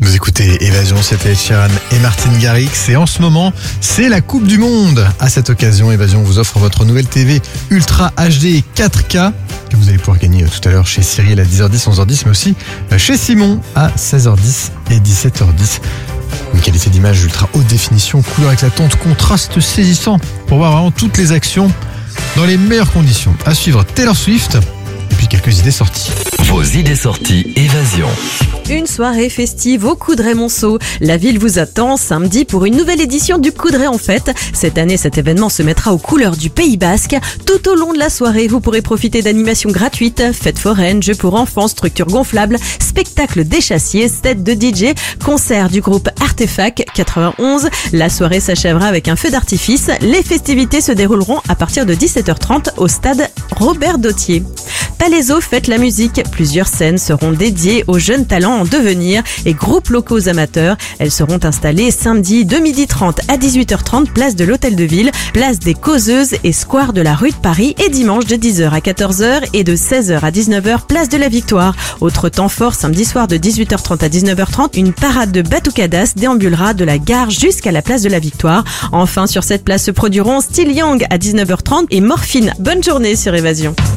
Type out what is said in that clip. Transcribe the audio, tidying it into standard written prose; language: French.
Vous écoutez Évasion, c'était Ed Sheeran et Martin Garrix. Et en ce moment, c'est la Coupe du Monde. À cette occasion, Évasion vous offre votre nouvelle TV Ultra HD 4K que vous allez pouvoir gagner tout à l'heure chez Cyril à 10h10, 11h10, mais aussi chez Simon à 16h10 et 17h10. Une qualité d'image ultra haute définition, couleur éclatante, contraste saisissant pour voir vraiment toutes les actions dans les meilleures conditions. À suivre Taylor Swift et puis quelques idées sorties. Vos idées sorties Évasion. Une soirée festive au Coudray-Monceau. La ville vous attend samedi pour une nouvelle édition du Coudray en fête. Cette année, cet événement se mettra aux couleurs du Pays Basque. Tout au long de la soirée, vous pourrez profiter d'animations gratuites, fêtes foraines, jeux pour enfants, structures gonflables, spectacles d'échassiers, sets de DJ, concerts du groupe Artefact 91. La soirée s'achèvera avec un feu d'artifice. Les festivités se dérouleront à partir de 17h30 au stade Robert Dautier. Palaiso fête la musique. Plusieurs scènes seront dédiées aux jeunes talents en devenir et groupes locaux amateurs. Elles seront installées samedi de 12h30 à 18h30, place de l'Hôtel de Ville, place des Causeuses et square de la rue de Paris, et dimanche de 10h à 14h et de 16h à 19h, place de la Victoire. Autre temps fort, samedi soir de 18h30 à 19h30, une parade de Batucadas déambulera de la gare jusqu'à la place de la Victoire. Enfin, sur cette place se produiront Still Young à 19h30 et Morphine. Bonne journée sur Évasion.